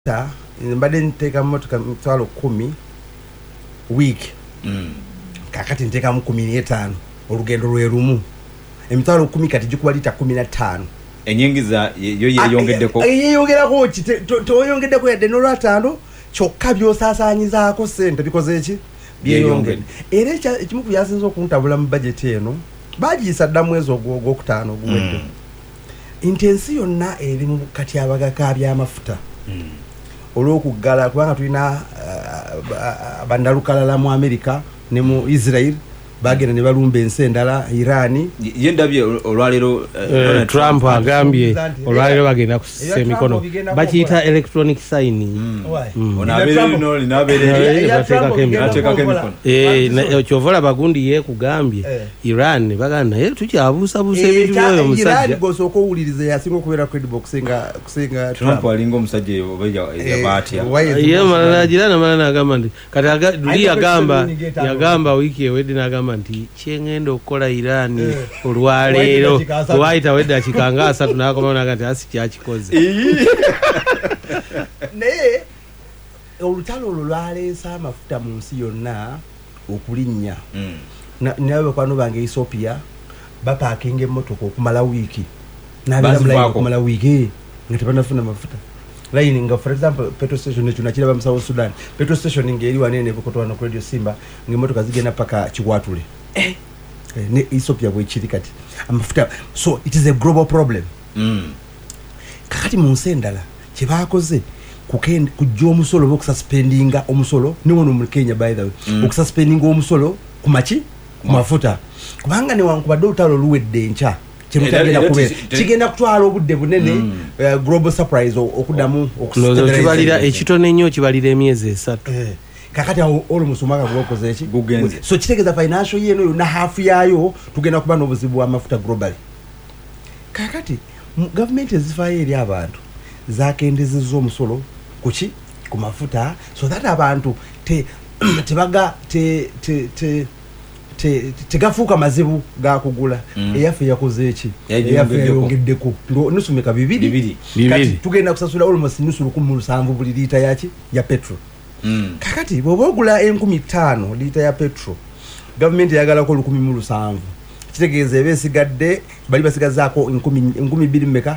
mbadde nteeka mmotoka mitwalo 10 week kakati nteeka mu 15 olugendo lwe lumu emitwalo 10 kati gikuba lita 15 enyingiza yo yeyongeddeko yeyongerako toyongeddeko yadde n'olwataano kyokka byosaasaanyizaako ssente bikoze eki byeyongedde era ekimu ku byasinza okuntabula mu bajeti eno bagiyisa dda mwezi ogwokutaano guwedde nti ensi yonna eri mu katyabaga ka byamafuta olw'okuggala kubanga tulina bandalukalala mu Amerika ne mu Israel bagenda ne balumba ensi endala Iran yendabye olwalero Trump agambye olwalero bagenda kusisa emikono bakiyita electronic signing kyovola bagundi yekugambye Iran baganda naye tukyabuusabuusa ebintu byoyo omusajja gosooka owuliriza yasinga okubeera credible kusinga Trump alinga omusajja yabaatya ye malala malala agamba nti kati Duli yagamba wiiki ewedde n'agamba nti kyengenda okukola Iran olwaleero waayita wedde kikanga 3 n'akomawo n'agamba nti asi kyakikoze naye olutalo olwo lwaleesa amafuta mu nsi yonna okulinnya nawe bakwano bange Ethiopia bapaakinga emmotoka okumala wiiki n'abeera okumala wiiki nga tebanafuna mafuta line nga for example petrol station ekyo nakiraba mu South Sudan petrol station ngeri wanene bukotwana ku Radio Simba ng'emmotoka zigenda paka Kiwatule ne Ethiopia bwekiri kati amafuta so it is a global problem kakati mu nsi endala kye baakoze kujja omusolo b'okususpendinga omusolo ne wono mu Kenya by the way okususpendinga omusolo ku mafuta kubanga ne wankubadde olutalo luwedde enkya kigenda kutwala obudde bunene global surprise okuddamu okukibalira ekitone nnyo kibalira emyezi 3 kakati almost umwaka gukoze eki so kitegeeza financial year no na half yayo tugenda kuba n'obuzibu bw'amafuta globally kakati government ezifaayo eri abantu zakendezezza omusolo ku mafuta so that abantu tegafuuka mazibu gakugula eyaffe yakoze eki eyaffe yayongeddeko nusumeka 2 kati tugenda kusasula almost nusu 1,700 buli liita yaki ya petrol kakati bw'oba ogula 15,000 liita ya petrol government yagalako 1,700 kitegeeza eba esigadde bali basigazaako 2,000 meka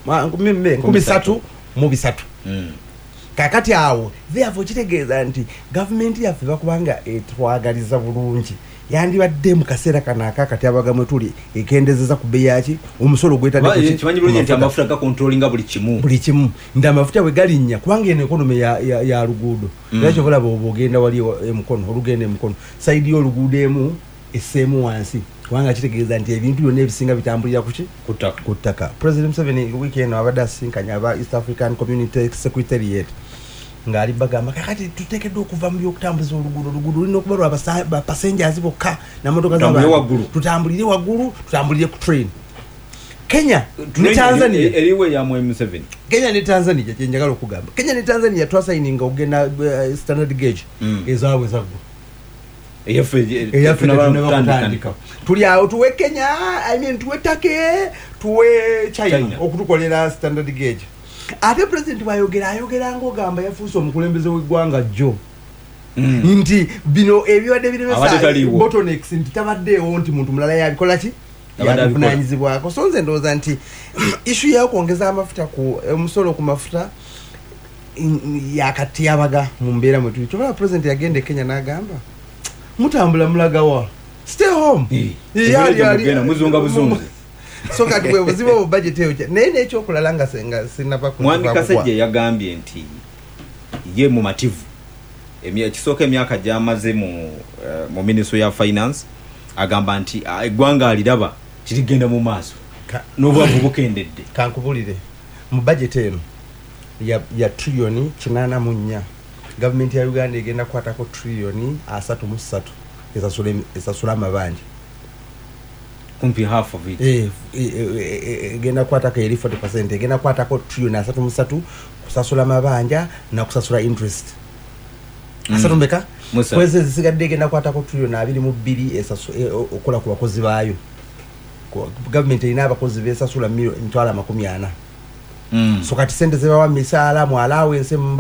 3,300 kakati awo therefore kitegeeza nti government yaffe bakubanga etwagaliza bulungi yandibadde mu kaseera kana akakati abagamwe tuli ekendezeza ku bei yaki omusolo gwetadde kimanyi bulungi nti amafuta ga controllinga buli kimu ndi amafuta bwe galinnya kubanga eno ekonomi ya luguudo nakyo bulaba obogenda wali emukono olugenda emukono saidi y'oluguudo emu esseemu wansi kubanga kitegeeza nti ebintu byonna ebisinga bitambulira ku ttaka President Museveni weekend abadde asinkanya aba East African Community Secretariat ngali bagamba kakati tutekeddwa okuva mu byokutambuza oluguudo lulina okuba lwa passengers bokka n'amotoka z'abantu tutambulire waggulu tutambulire ku train Kenya ne Tanzania eriwe ya Museveni Kenya ne Tanzania kye njagala okugamba Kenya ne Tanzania twasayininga ogenda standard gauge ezaabwe zaggo eyaffe tunabutandika tuli awo tuwe Kenya tuwe Take tuwe China okutukolera standard gauge ate president ayogera ng'ogamba yafuuse omukulembeze w'eggwanga jjo nti bino ebibadde biremesa bottlenecks nti tabaddeewo nti muntu mulala yabikola ki yabivunaanyizibwako so nze ndowooza nti ishu y'okwongeza amafuta ku omusolo ku mafuta yakatyabaga mu mbeera mwe tuli kyobala president yagenda e Kenya n'agamba mutambula mulagawa stay home muzunga buzungu so kati bwe buzibu bu budget eyo naye n'ekyokulala nga sinava ku Mwami Kasajja yagambye nti ye mu mativu kisooka emyaka gy'amaze mu Ministry ya Finance agamba nti eggwanga aliraba kirigenda mu maaso n'obwavu bukendedde kankubulire mu budget eno ya trillion 84 government ya Uganda egenda kukwatako trillion 33 esasula amabanja kumpi half of it egenda kukwatako eri 40% egenda kukwatako trillion 33 kusasula amabanja na kusasula interest asatumbeka kwezi ezisigadde egenda kukwatako trillion 22 okola ku bakozi baayo government erina abakozi besasula $40,000 so kati sente zebawa misaala mu allowance